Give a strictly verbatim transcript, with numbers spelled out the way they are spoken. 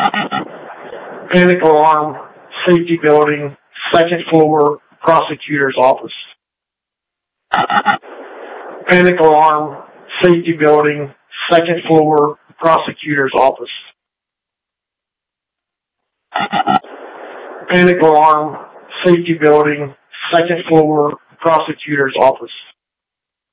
Panic alarm, safety building, second floor, prosecutor's office. Panic alarm, safety building, second floor, prosecutor's office. Panic alarm, safety building, second floor, prosecutor's office.